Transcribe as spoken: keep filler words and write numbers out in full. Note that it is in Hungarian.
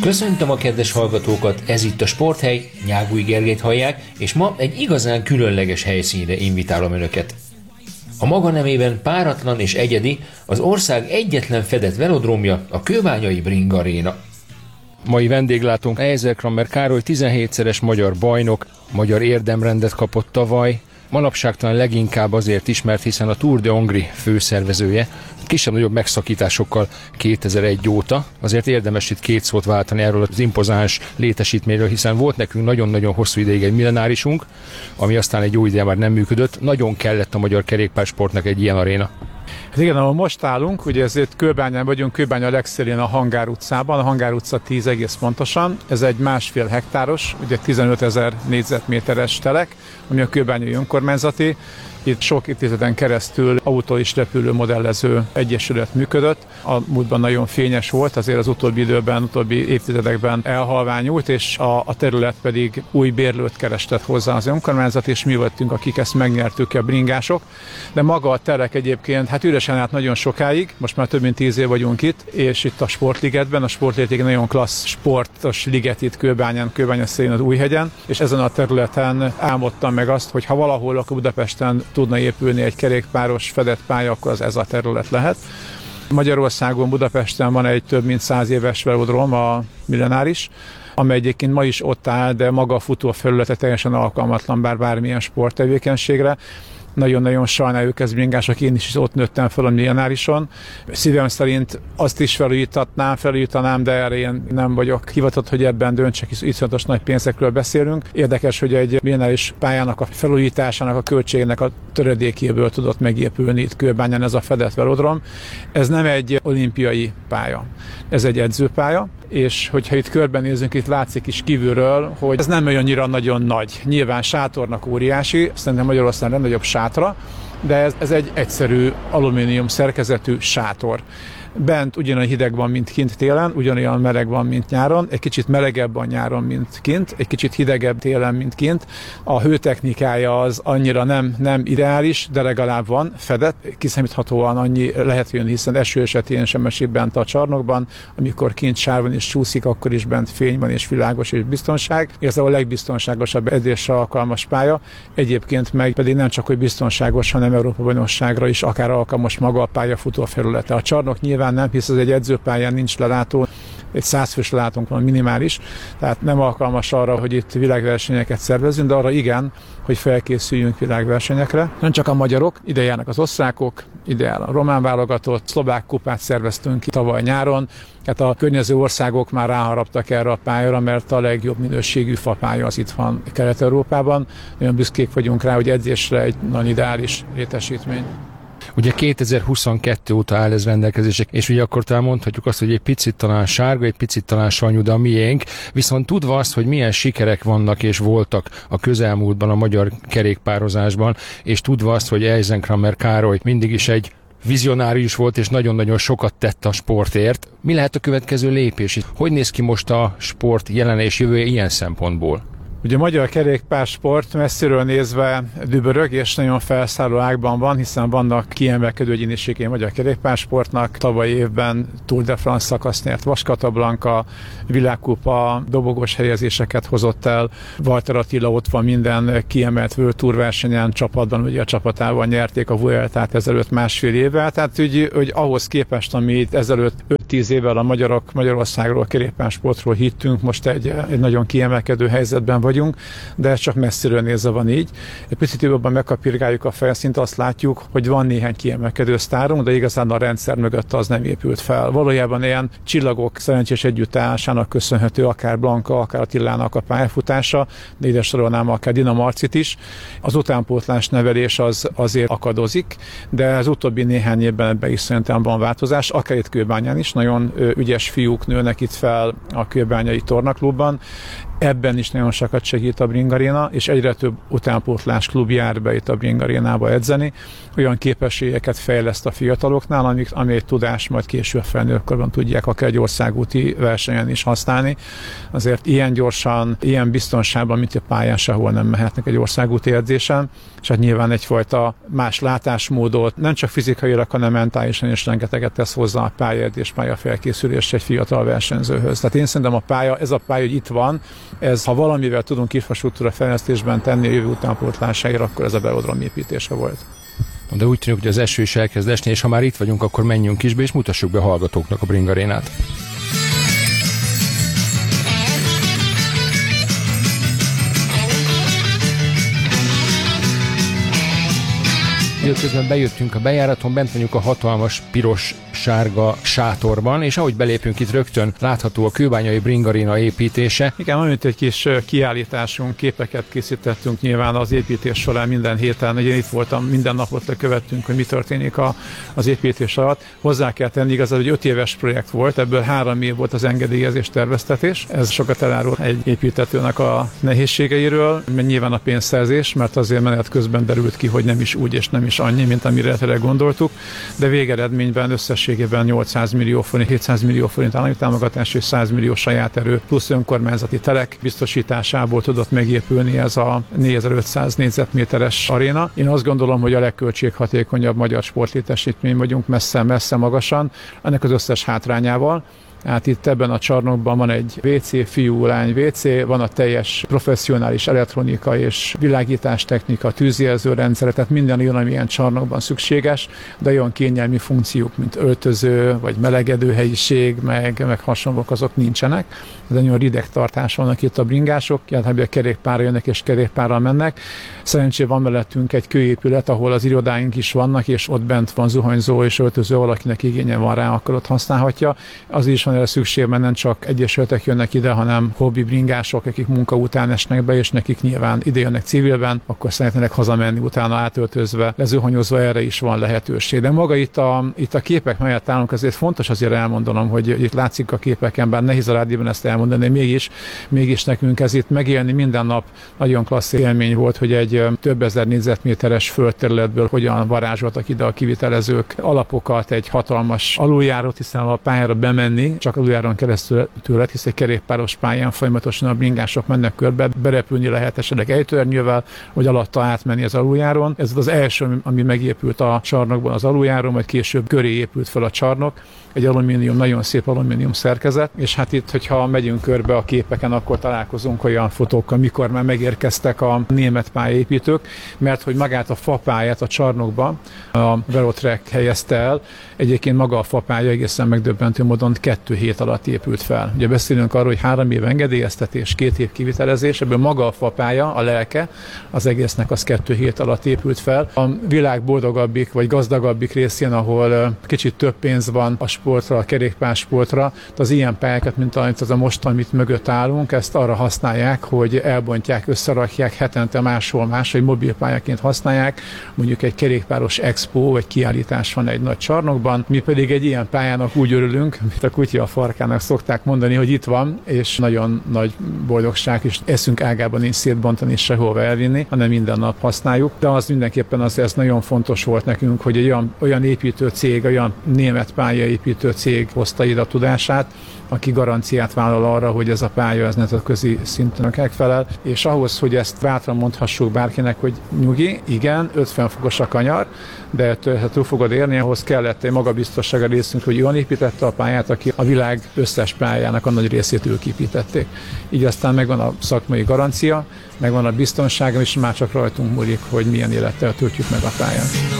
Köszöntöm a kedves hallgatókat, ez itt a Sporthely, Nyágúj Gergelyt hallják, és ma egy igazán különleges helyszínre invitálom önöket. A maga nemében páratlan és egyedi, az ország egyetlen fedett velodrómja, a kőbányai Bring Arena. Mai vendéglátónk Eisenkramer Károly tizenhétszeres magyar bajnok, magyar érdemrendet kapott tavaly, manapság talán leginkább azért ismert, hiszen a Tour de Hongrie főszervezője, kisebb-nagyobb megszakításokkal kétezer-egy óta. Azért érdemes itt két szót váltani erről az impozáns létesítményről, hiszen volt nekünk nagyon-nagyon hosszú ideig egy millenárisunk, ami aztán egy jó ideje már nem működött. Nagyon kellett a magyar kerékpársportnak egy ilyen aréna. Hát igen, ahol most állunk, ugye ezért Kőbányán vagyunk, Kőbánya legszélén a Hangár utcában, a Hangár utca tíz egész pontosan. Ez egy másfél hektáros, ugye tizenötezer négyzetméteres telek, ami a kőbányai önkormányzati. Itt sok évtizeden keresztül autó és repülő modellező egyesület működött. A múltban nagyon fényes volt, azért az utóbbi időben, utóbbi évtizedekben elhalványult, és a, a terület pedig új bérlőt keresett hozzá az önkormányzat, és mi voltunk, akik ezt megnyertük, a bringások. De maga a telek egyébként, hát üresen állt nagyon sokáig, most már több mint tíz év vagyunk itt, és itt a Sportligetben, a Sportliget nagyon klassz sportos liget itt Kőbányán, Kőbánya szélén az Újhegyen, és ezen a területen álmodtam meg azt, hogy ha valahol, akkor Budapesten tudna épülni egy kerékpáros fedett pálya, akkor az ez a terület lehet. Magyarországon, Budapesten van egy több mint száz éves velodróm, a Millenáris, amely egyébként ma is ott áll, de maga a futófelülete teljesen alkalmatlan bár bármilyen sporttevékenységre. Nagyon-nagyon sajnáljuk ezt bringások, én is ott nőttem fel a Millenárison. Szívem szerint azt is felújítatnám, felújítanám, de erre én nem vagyok hivatott, hogy ebben döntsek, hisz iszonyatos nagy pénzekről beszélünk. Érdekes, hogy egy Millenáris pályának a felújításának a költségének a töredékéből tudott megépülni itt Kőbányán ez a fedett velodrom. Ez nem egy olimpiai pálya, ez egy edzőpálya, és hogyha itt körbenézünk, itt látszik is kívülről, hogy ez nem olyannyira nagyon nagy. Nyilván sátornak óriási, szerintem Magyarországon nem nagyobb sátra, de ez, ez egy egyszerű alumínium szerkezetű sátor. Bent ugyanolyan hideg van, mint kint télen, ugyanolyan meleg van, mint nyáron, egy kicsit melegebb van nyáron, mint kint, egy kicsit hidegebb télen, mint kint. A hőtechnikája az annyira nem, nem ideális, de legalább van fedett, kiszámíthatóan annyi lehet jönni, hiszen eső esetén sem esik bent a csarnokban, amikor kint sár van és csúszik, akkor is bent fény van és világos és biztonság. Ez a legbiztonságosabb edzésre alkalmas pálya. Egyébként meg pedig nem csak hogy biztonságos, hanem Európa-bajnokságra is akár alkalmas maga a pályafutó felülete. A csarnok nyilván nem, hisz az egy edzőpályán nincs lelátó, egy százfős lelátónk van minimális, tehát nem alkalmas arra, hogy itt világversenyeket szervezünk, de arra igen, hogy felkészüljünk világversenyekre. Nem csak a magyarok, ide járnak az osztrákok, ide jár a román válogatott, szlovák kupát szerveztünk ki tavaly nyáron, tehát a környező országok már ráharaptak erre a pályára, mert a legjobb minőségű fapálya az itt van Kelet-Európában. Nagyon büszkék vagyunk rá, hogy edzésre egy nagyon ideális létesítmény. Ugye kétezer-huszonkettő óta áll ez rendelkezésre, és ugye akkor talán mondhatjuk azt, hogy egy picit talán sárga, egy picit talán savanyú, de a miénk, viszont tudva azt, hogy milyen sikerek vannak és voltak a közelmúltban a magyar kerékpározásban, és tudva azt, hogy Eisenkramer Károly mindig is egy vizionárius volt, és nagyon-nagyon sokat tett a sportért. Mi lehet a következő lépés? Hogy néz ki most a sport jelen és jövője ilyen szempontból? Ugye a magyar kerékpársport messziről nézve dübörög, és nagyon felszálló ágban van, hiszen vannak kiemelkedő egyéniségei a magyar kerékpársportnak. Tavalyi évben Tour de France szakaszt nyert Vaskata Blanka, világkupa, dobogós helyezéseket hozott el. Walter Attila ott van minden kiemelt World Tour versenyen, csapatban, ugye a csapatával nyerték a Vueltát ezelőtt másfél évvel. Tehát úgy, hogy ahhoz képest, amit ezelőtt öt-tíz évvel a magyarok Magyarországról, a kerékpársportról hittünk, most egy, egy nagyon kiemelkedő helyzetben vagyunk, de ez csak messziről nézve van így. Egy picit jobban megkapirgáljuk a felszínt, azt látjuk, hogy van néhány kiemelkedő sztárunk, de igazán a rendszer mögött az nem épült fel. Valójában ilyen csillagok szerencsés együttállásának köszönhető akár Blanka, akár Attilának a pályafutása, de ide sorolnám akár Dina Marcit is. Az utánpótlás nevelés az azért akadozik, de az utóbbi néhány évben ebben is szerintem van változás, akár itt Kőbányán is, nagyon ügyes fiúk nőnek itt fel a kőbányai tornaklubban. Ebben is nagyon sokat segít a Bring Arena, és egyre több utánpótlás klub jár be itt a Bring Arénába edzeni. Olyan képességeket fejleszt a fiataloknál, amik, ami egy tudás majd később felnőttkorban tudják akár egy országúti versenyen is használni. Azért ilyen gyorsan, ilyen biztonságban, mint a pályán sehol nem mehetnek egy országúti edzésen, és hát nyilván egyfajta más látásmódot, nem csak fizikailag, hanem mentálisan is rengeteget tesz hozzá a pályaedzés, pályafelkészülés egy fiatal versenyzőhöz. Tehát én szerintem a pálya, ez a pálya, hogy itt van, ez, ha valamivel tudunk infrastruktúra fejlesztésben tenni a jövő utánpótlására, akkor ez a velodrom építése volt. De úgy tűnik, hogy az eső is elkezd esni, és ha már itt vagyunk, akkor menjünk is be, és mutassuk be a hallgatóknak a Bring Arénát. Közben bejöttünk a bejáraton, bent vagyunk a hatalmas piros-sárga sátorban, és ahogy belépünk, itt rögtön látható a kőbányai Bring Arena építése. Igen, van egy kis kiállításunk, képeket készítettünk nyilván az építés során minden héten. Ugye itt voltam, minden napot lekövettünk, hogy mi történik a, az építés alatt. Hozzá kell tenni, igazán, hogy öt éves projekt volt, ebből három év volt az engedélyezés, terveztetés. Ez sokat elárul egy építetőnek a nehézségeiről, mert nyilván a pénzszerzés, mert azért menet közben derült ki, hogy nem is úgy és nem is annyi, mint amire tényleg gondoltuk, de végeredményben összességében nyolcszáz millió forint, hétszáz millió forint állami támogatás és száz millió saját erő plusz önkormányzati telek biztosításából tudott megépülni ez a négyezer-ötszáz négyzetméteres aréna. Én azt gondolom, hogy a legköltséghatékonyabb magyar sportlétesítmény vagyunk, messze-messze magasan, ennek az összes hátrányával. Hát itt ebben a csarnokban van egy vé cé, fiú-lány vé cé, van a teljes professzionális elektronika és világítástechnika, tűzjelző rendszer, tehát minden olyan, ami ilyen csarnokban szükséges, de olyan kényelmi funkciók, mint öltöző, vagy melegedő helyiség, meg, meg hasonlók, azok nincsenek. Ez egy olyan rideg tartás vannak itt a bringások, általában a kerékpárra jönnek és kerékpárral mennek. Szerencsére van mellettünk egy kőépület, ahol az irodáink is vannak, és ott bent van zuhanyzó és öltöző, valakinek igénye van rá, akkor ott használhatja. Az is van erre szükség, mert nem csak egyesületek jönnek ide, hanem hobbi bringások, akik munka után esnek be, és nekik nyilván ide jönnek civilben, akkor szeretnének hazamenni utána átöltözve, lezuhanyozva, erre is van lehetőség. De maga itt a, itt a képek mellett állunk, ezért fontos azért elmondanom, hogy itt látszik a képeken, bár nehéz a rádióban ezt elmondani, mégis, mégis nekünk ez itt megélni minden nap nagyon klassz élmény volt, hogy egy több ezer négyzetméteres földterületből hogyan varázsoltak ide a kivitelezők alapokat, egy hatalmas aluljárót, hiszen a pályára bemenni, csak aluljáron keresztül lett, hisz egy kerékpáros pályán folyamatosan a bringások mennek körbe, berepülni lehet esetleg ejtőernyővel, vagy alatta átmenni az aluljáron. Ez az első, ami megépült a csarnokban, az aluljáron, majd később köré épült fel a csarnok. Egy alumínium, nagyon szép alumínium szerkezet, és hát itt, hogyha megyünk körbe a képeken, akkor találkozunk olyan fotókkal, mikor már megérkeztek a német pályaépítők, mert hogy magát a fapályát a csarnokba a Velotrek helyezte el. Egyébként maga a fapálya egészen megdöbbentő módon kettő hét alatt épült fel. Ugye beszélünk arról, hogy három év engedélyeztetés, két év kivitelezés, ebből maga a fapálya, a lelke, az egésznek az kettő hét alatt épült fel. A világ boldogabbik vagy gazdagabbik részén, ahol kicsit több pénz van a sportra, a kerékpársportra, az ilyen pályákat, mint az a most, amit mögött állunk, ezt arra használják, hogy elbontják, összerakják, hetente máshol más, hogy mobilpályaként használják, mondjuk egy kerékpáros expo vagy kiállítás van egy nagy csarnokban, mi pedig egy ilyen pályának úgy örülünk, mint a kutya a farkának szokták mondani, hogy itt van, és nagyon nagy boldogság, és eszünk ágában nincs szétbontani és sehova elvinni, hanem minden nap használjuk. De az mindenképpen az, ez nagyon fontos volt nekünk, hogy egy olyan, olyan építő cég, olyan német pályaépítő cég hozta ide a tudását, aki garanciát vállal arra, hogy ez a pálya ez nemzetközi szinten megfelel, és ahhoz, hogy ezt bátran mondhassuk bárkinek, hogy nyugi, igen, ötven fokos a kanyar, de ha túl fogod érni, ahhoz kellett egy magabiztosság a részünk, hogy olyan építette a pályát, aki a világ összes pályának a nagy részét ők építették. Így aztán megvan a szakmai garancia, megvan a biztonság, és már csak rajtunk múlik, hogy milyen élettel töltjük meg a pályát.